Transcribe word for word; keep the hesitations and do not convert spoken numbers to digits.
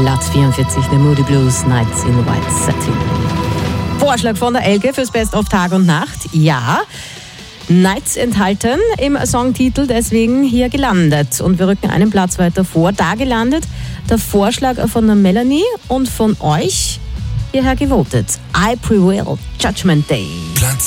Platz vierundvierzig, The Moody Blues, Nights in White Satin. Vorschlag von der Elke fürs Best of Tag und Nacht. Ja, Nights enthalten im Songtitel, deswegen hier gelandet. Und wir rücken einen Platz weiter vor. Da gelandet der Vorschlag von der Melanie und von euch hierher gewotet. I Prevail, Judgment Day. Platz